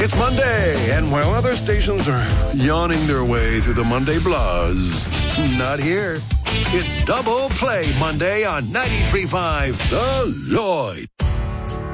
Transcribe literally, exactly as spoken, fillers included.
It's Monday, and while other stations are yawning their way through the Monday blues, not here. It's Double Play Monday on ninety-three point five The Lloyd.